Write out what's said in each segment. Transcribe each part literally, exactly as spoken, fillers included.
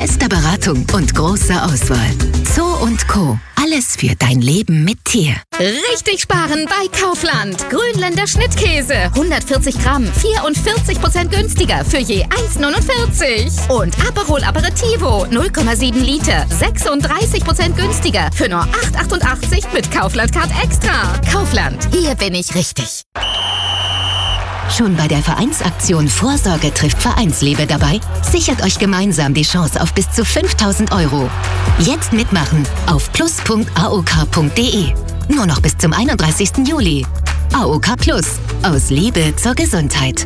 Beste Beratung und große Auswahl. Zoo und Co. Alles für dein Leben mit Tier. Richtig sparen bei Kaufland. Grünländer Schnittkäse. hundertvierzig Gramm. vierundvierzig Prozent günstiger für je eins Komma neunundvierzig. Und Aperol Aperitivo. null Komma sieben Liter. sechsunddreißig Prozent günstiger für nur acht Komma achtundachtzig mit Kaufland Card Extra. Kaufland. Hier bin ich richtig. Schon bei der Vereinsaktion Vorsorge trifft Vereinsliebe dabei? Sichert euch gemeinsam die Chance auf bis zu fünftausend Euro. Jetzt mitmachen auf plus punkt a o k punkt d e. Nur noch bis zum einunddreißigsten Juli. A O K Plus. Aus Liebe zur Gesundheit.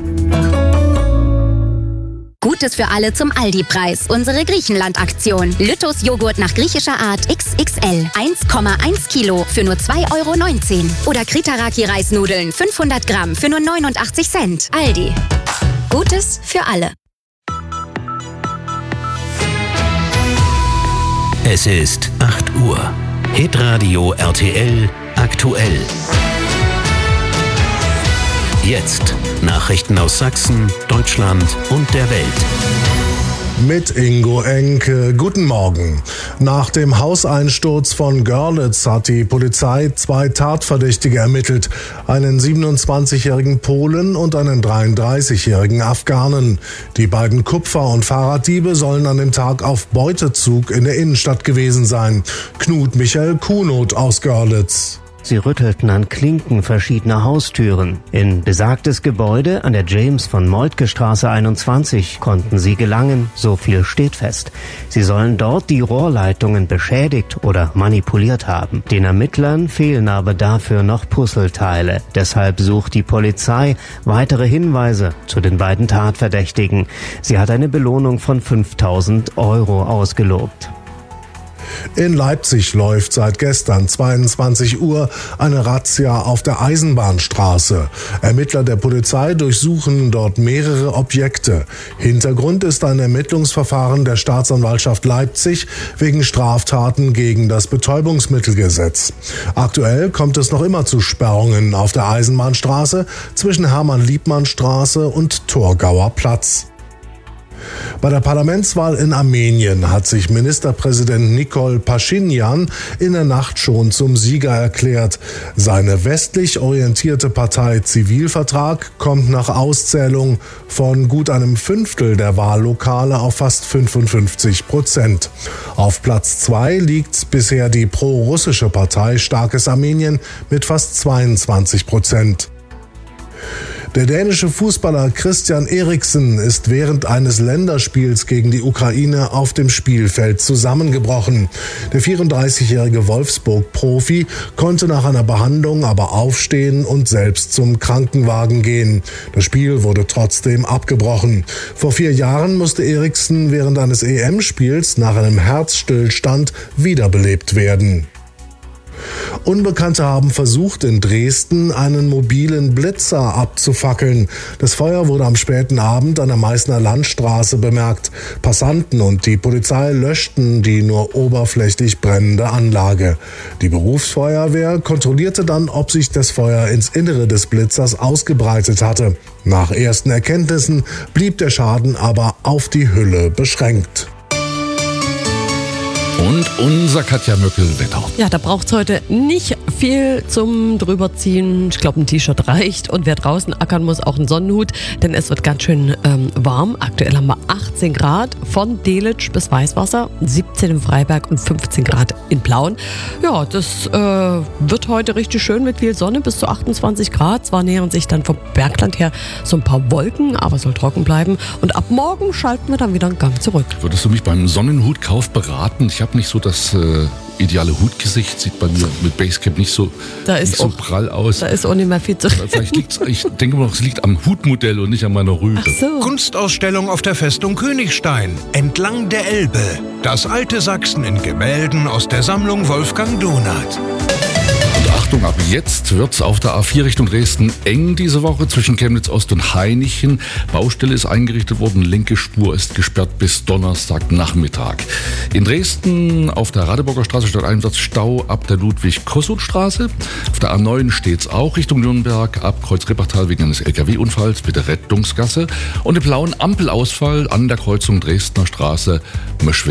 Gutes für alle zum Aldi-Preis. Unsere Griechenland-Aktion. Lytos Joghurt nach griechischer Art X X L. eins Komma eins Kilo für nur zwei Euro neunzehn. Oder Kritaraki-Reisnudeln fünfhundert Gramm für nur neunundachtzig Cent. Aldi. Gutes für alle. Es ist acht Uhr. Hitradio R T L aktuell. Jetzt Nachrichten aus Sachsen, Deutschland und der Welt. Mit Ingo Enke. Guten Morgen. Nach dem Hauseinsturz von Görlitz hat die Polizei zwei Tatverdächtige ermittelt. Einen siebenundzwanzigjährigen Polen und einen dreiunddreißigjährigen Afghanen. Die beiden Kupfer- und Fahrraddiebe sollen an dem Tag auf Beutezug in der Innenstadt gewesen sein. Knut Michael Kuhnot aus Görlitz. Sie rüttelten an Klinken verschiedener Haustüren. In besagtes Gebäude an der James von Moltke Straße einundzwanzig konnten sie gelangen, so viel steht fest. Sie sollen dort die Rohrleitungen beschädigt oder manipuliert haben. Den Ermittlern fehlen aber dafür noch Puzzleteile. Deshalb sucht die Polizei weitere Hinweise zu den beiden Tatverdächtigen. Sie hat eine Belohnung von fünftausend Euro ausgelobt. In Leipzig läuft seit gestern zweiundzwanzig Uhr eine Razzia auf der Eisenbahnstraße. Ermittler der Polizei durchsuchen dort mehrere Objekte. Hintergrund ist ein Ermittlungsverfahren der Staatsanwaltschaft Leipzig wegen Straftaten gegen das Betäubungsmittelgesetz. Aktuell kommt es noch immer zu Sperrungen auf der Eisenbahnstraße zwischen Hermann-Liebmann-Straße und Torgauer Platz. Bei der Parlamentswahl in Armenien hat sich Ministerpräsident Nikol Paschinjan in der Nacht schon zum Sieger erklärt. Seine westlich orientierte Partei Zivilvertrag kommt nach Auszählung von gut einem Fünftel der Wahllokale auf fast fünfundfünfzig Prozent. Auf Platz zwei liegt bisher die pro-russische Partei Starkes Armenien mit fast zweiundzwanzig Prozent. Der dänische Fußballer Christian Eriksen ist während eines Länderspiels gegen die Ukraine auf dem Spielfeld zusammengebrochen. Der vierunddreißigjährige Wolfsburg-Profi konnte nach einer Behandlung aber aufstehen und selbst zum Krankenwagen gehen. Das Spiel wurde trotzdem abgebrochen. Vor vier Jahren musste Eriksen während eines E M-Spiels nach einem Herzstillstand wiederbelebt werden. Unbekannte haben versucht, in Dresden einen mobilen Blitzer abzufackeln. Das Feuer wurde am späten Abend an der Meißner Landstraße bemerkt. Passanten und die Polizei löschten die nur oberflächlich brennende Anlage. Die Berufsfeuerwehr kontrollierte dann, ob sich das Feuer ins Innere des Blitzers ausgebreitet hatte. Nach ersten Erkenntnissen blieb der Schaden aber auf die Hülle beschränkt. Und unser Katja Möckel-Wetter. Ja, da braucht es heute nicht viel zum Drüberziehen. Ich glaube, ein T-Shirt reicht. Und wer draußen ackern muss, auch einen Sonnenhut. Denn es wird ganz schön ähm, warm. Aktuell haben wir achtzehn Grad von Delitzsch bis Weißwasser, siebzehn in Freiberg und fünfzehn Grad in Plauen. Ja, das äh, wird heute richtig schön mit viel Sonne bis zu achtundzwanzig Grad. Zwar nähern sich dann vom Bergland her so ein paar Wolken, aber es soll trocken bleiben. Und ab morgen schalten wir dann wieder einen Gang zurück. Würdest du mich beim Sonnenhutkauf beraten? Ich habe nicht so das äh, ideale Hutgesicht, sieht bei mir mit Basecap nicht so, da ist nicht so auch, prall aus. Da ist auch nicht mehr viel zu Vielleicht liegt's, ich denke mal, es liegt am Hutmodell und nicht an meiner Rübe. Ach so. Kunstausstellung auf der Festung Königstein, entlang der Elbe. Das alte Sachsen in Gemälden aus der Sammlung Wolfgang Donath. Achtung, ab jetzt wird's auf der A vier Richtung Dresden eng diese Woche zwischen Chemnitz Ost und Hainichen. Baustelle ist eingerichtet worden, linke Spur ist gesperrt bis Donnerstagnachmittag. In Dresden auf der Radeburger Straße statt Einsatz Stau ab der Ludwig-Kossuth-Straße. Auf der A neun steht's auch Richtung Nürnberg ab Kreuz-Reppachtal wegen eines L K W-Unfalls, bitte Rettungsgasse. Und im blauen Ampelausfall an der Kreuzung Dresdner Straße